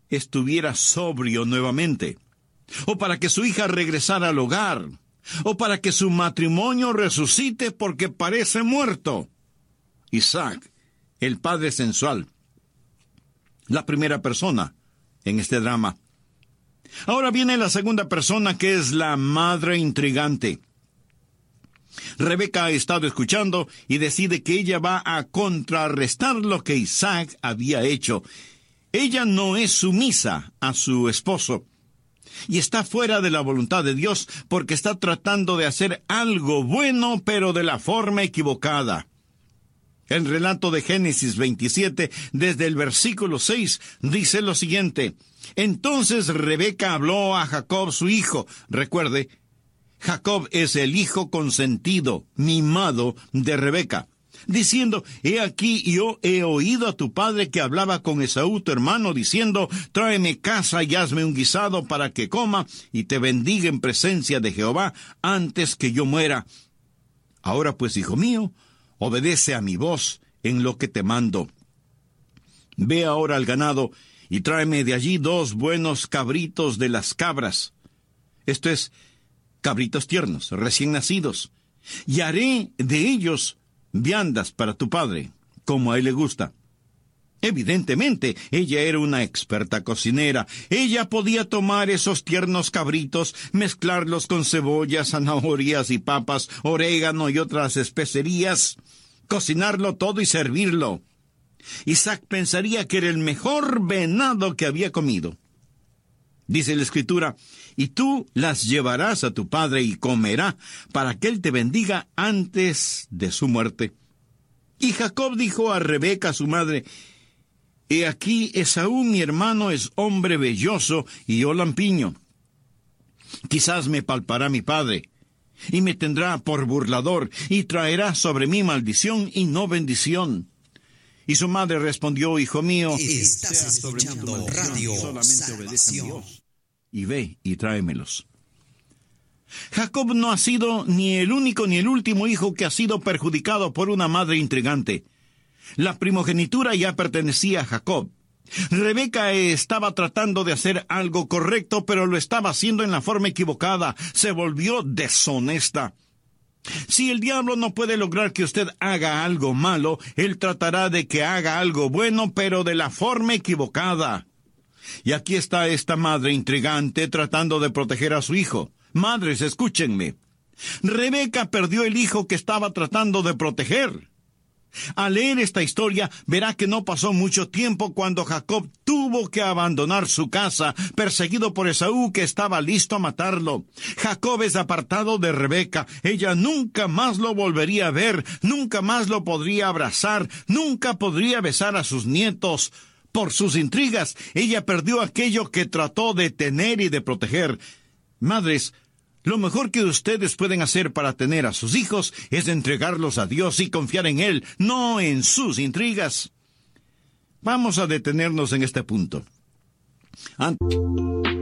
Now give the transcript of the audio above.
estuviera sobrio nuevamente, o para que su hija regresara al hogar, o para que su matrimonio resucite porque parece muerto. Isaac, el padre sensual, la primera persona en este drama. Ahora viene la segunda persona, que es la madre intrigante. Rebeca ha estado escuchando y decide que ella va a contrarrestar lo que Isaac había hecho. Ella no es sumisa a su esposo y está fuera de la voluntad de Dios porque está tratando de hacer algo bueno, pero de la forma equivocada. El relato de Génesis 27, desde el versículo 6, dice lo siguiente: Entonces Rebeca habló a Jacob su hijo. Recuerde, Jacob es el hijo consentido, mimado de Rebeca, diciendo: He aquí, yo he oído a tu padre que hablaba con Esaú tu hermano, diciendo: Tráeme caza y hazme un guisado para que coma y te bendiga en presencia de Jehová antes que yo muera. Ahora pues, hijo mío, obedece a mi voz en lo que te mando. Ve ahora al ganado y tráeme de allí 2 buenos cabritos de las cabras. Esto es, cabritos tiernos, recién nacidos. Y haré de ellos viandas para tu padre, como a él le gusta. Evidentemente, ella era una experta cocinera. Ella podía tomar esos tiernos cabritos, mezclarlos con cebollas, zanahorias y papas, orégano y otras especerías, cocinarlo todo y servirlo. Isaac pensaría que era el mejor venado que había comido. Dice la Escritura: y tú las llevarás a tu padre y comerá, para que él te bendiga antes de su muerte. Y Jacob dijo a Rebeca, su madre: He aquí, Esaú mi hermano es hombre velloso y yo lampiño. Quizás me palpará mi padre, y me tendrá por burlador, y traerá sobre mí maldición y no bendición. Y su madre respondió: Hijo mío, estás escuchando Radio solamente obedece a Salvación. Dios, y ve y tráemelos. Jacob no ha sido ni el único ni el último hijo que ha sido perjudicado por una madre intrigante. La primogenitura ya pertenecía a Jacob. Rebeca estaba tratando de hacer algo correcto, pero lo estaba haciendo en la forma equivocada. Se volvió deshonesta. Si el diablo no puede lograr que usted haga algo malo, él tratará de que haga algo bueno, pero de la forma equivocada. Y aquí está esta madre intrigante tratando de proteger a su hijo. Madres, escúchenme. Rebeca perdió el hijo que estaba tratando de proteger. Al leer esta historia, verá que no pasó mucho tiempo cuando Jacob tuvo que abandonar su casa, perseguido por Esaú, que estaba listo a matarlo. Jacob es apartado de Rebeca. Ella nunca más lo volvería a ver, nunca más lo podría abrazar, nunca podría besar a sus nietos. Por sus intrigas, ella perdió aquello que trató de tener y de proteger. Madres, lo mejor que ustedes pueden hacer para tener a sus hijos es entregarlos a Dios y confiar en Él, no en sus intrigas. Vamos a detenernos en este punto.